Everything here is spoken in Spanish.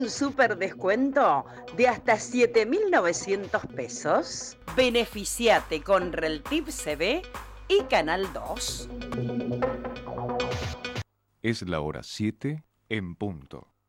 Un super descuento de hasta 7.900 pesos. Beneficiate con Reltip CB y Canal 2. Es la hora 7 en punto.